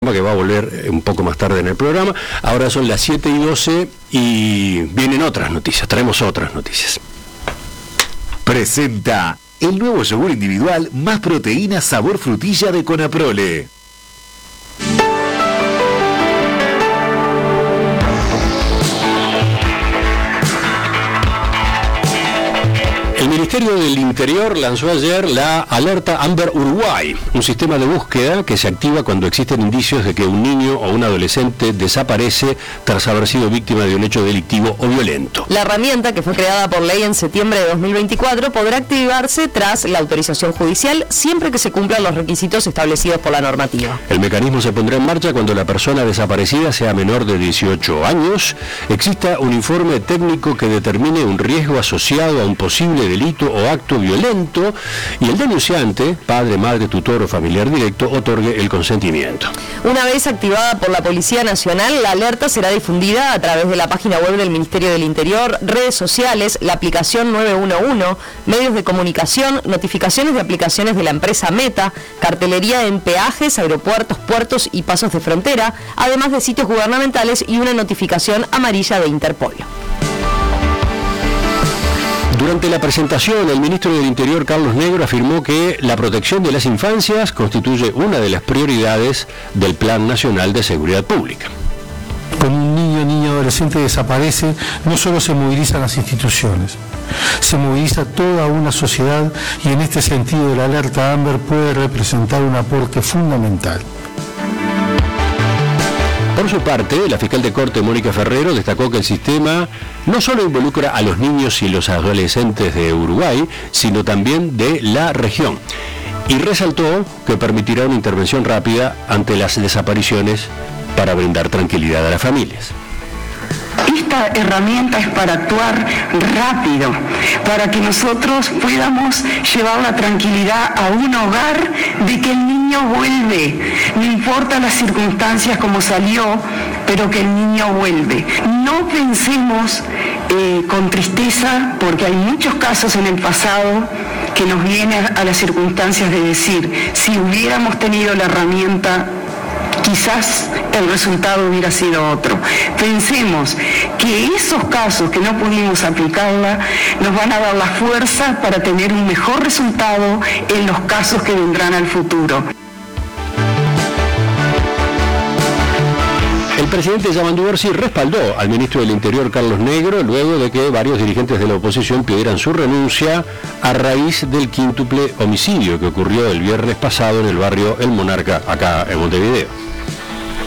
Ledesma, que va a volver un poco más tarde en el programa. Ahora son las 7:12 y vienen otras noticias, traemos otras noticias. Presenta el nuevo yogur individual más proteína sabor frutilla de Conaprole. El Ministerio del Interior lanzó ayer la alerta Amber Uruguay, un sistema de búsqueda que se activa cuando existen indicios de que un niño o un adolescente desaparece tras haber sido víctima de un hecho delictivo o violento. La herramienta, que fue creada por ley en septiembre de 2024, podrá activarse tras la autorización judicial siempre que se cumplan los requisitos establecidos por la normativa. El mecanismo se pondrá en marcha cuando la persona desaparecida sea menor de 18 años, exista un informe técnico que determine un riesgo asociado a un posible delito o acto violento y el denunciante, padre, madre, tutor o familiar directo, otorgue el consentimiento. Una vez activada por la Policía Nacional, la alerta será difundida a través de la página web del Ministerio del Interior, redes sociales, la aplicación 911, medios de comunicación, notificaciones de aplicaciones de la empresa Meta, cartelería en peajes, aeropuertos, puertos y pasos de frontera, además de sitios gubernamentales y una notificación amarilla de Interpol. Durante la presentación, el ministro del Interior, Carlos Negro, afirmó que la protección de las infancias constituye una de las prioridades del Plan Nacional de Seguridad Pública. Cuando un niño o adolescente desaparece, no solo se movilizan las instituciones, se moviliza toda una sociedad y en este sentido la alerta Amber puede representar un aporte fundamental. Por su parte, la fiscal de Corte, Mónica Ferrero, destacó que el sistema no solo involucra a los niños y los adolescentes de Uruguay, sino también de la región. Y resaltó que permitirá una intervención rápida ante las desapariciones para brindar tranquilidad a las familias. Esta herramienta es para actuar rápido, para que nosotros podamos llevar la tranquilidad a un hogar de que el niño vuelve, no importa las circunstancias como salió, pero que el niño vuelve. No pensemos con tristeza, porque hay muchos casos en el pasado que nos vienen a las circunstancias de decir, si hubiéramos tenido la herramienta, quizás el resultado hubiera sido otro. Pensemos que esos casos que no pudimos aplicarla nos van a dar la fuerza para tener un mejor resultado en los casos que vendrán al futuro. El presidente Yamandu Orsi respaldó al ministro del Interior, Carlos Negro, luego de que varios dirigentes de la oposición pidieran su renuncia a raíz del quíntuple homicidio que ocurrió el viernes pasado en el barrio El Monarca, acá en Montevideo.